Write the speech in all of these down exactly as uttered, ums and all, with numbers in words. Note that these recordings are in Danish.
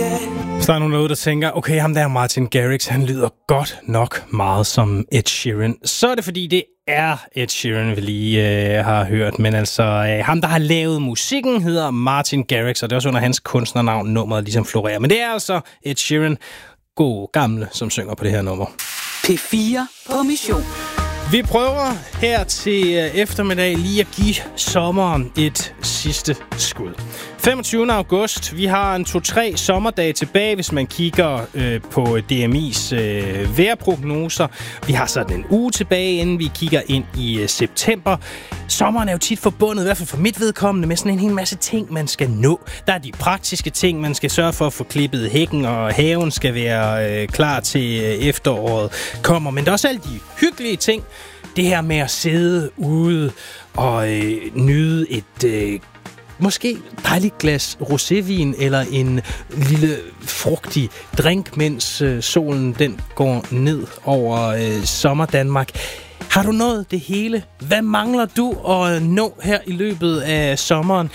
Hvis der er nogen derude, der tænker, okay, ham der Martin Garrix, han lyder godt nok meget som Ed Sheeran, så er det fordi, det er Ed Sheeran, vi lige øh, har hørt. Men altså, øh, ham der har lavet musikken, hedder Martin Garrix, og det er også under hans kunstnernavn, nummeret ligesom florerer. Men det er altså Ed Sheeran, god gamle, som synger på det her nummer. P fire på mission. Vi prøver her til eftermiddag lige at give sommeren et sidste skud. femogtyvende august. Vi har en to-tre sommerdage tilbage, hvis man kigger øh, på D M I's øh, vejrprognoser. Vi har sådan en uge tilbage, inden vi kigger ind i øh, september. Sommeren er jo tit forbundet, i hvert fald for mit vedkommende, med sådan en hel masse ting, man skal nå. Der er de praktiske ting, man skal sørge for at få klippet hækken, og haven skal være øh, klar til øh, efteråret kommer. Men der er også alle de hyggelige ting. Det her med at sidde ude og øh, nyde et øh, måske dejligt glas rosévin eller en lille frugtig drink, mens øh, solen den går ned over øh, sommerdanmark. Har du nået det hele? Hvad mangler du at nå her i løbet af sommeren?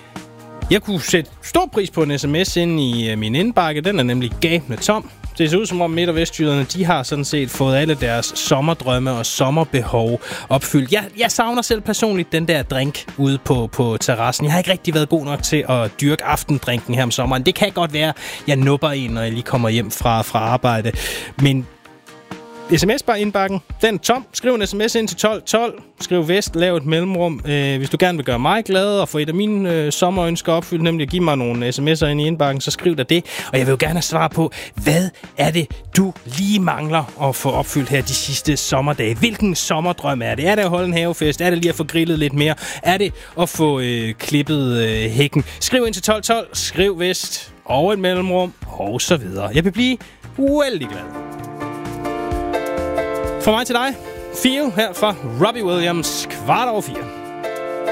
Jeg kunne sætte stor pris på en sms ind i øh, min indbakke. Den er nemlig gabende tom. Det ser ud som om Midt- og Vestjyderne, de har sådan set fået alle deres sommerdrømme og sommerbehov opfyldt. Jeg, jeg savner selv personligt den der drink ude på, på terrassen. Jeg har ikke rigtig været god nok til at dyrke aftendrinken her om sommeren. Det kan godt være, jeg nupper en, når jeg lige kommer hjem fra, fra arbejde. Men sms-indbakken, den er tom. Skriv en sms ind til tolv tolv. Skriv Vest, lav et mellemrum. Øh, hvis du gerne vil gøre mig glad og få et af mine øh, sommerønsker opfyldt, nemlig at give mig nogle sms'er ind i indbakken, så skriv dig det. Og jeg vil jo gerne have svar på, hvad er det, du lige mangler at få opfyldt her de sidste sommerdage? Hvilken sommerdrøm er det? Er det at holde en havefest? Er det lige at få grillet lidt mere? Er det at få øh, klippet øh, hækken? Skriv ind til tolv tolv. Skriv Vest og et mellemrum og så videre. Jeg vil blive vældig glad. Fra mig til dig, Fio her fra Robbie Williams, kvart over fire.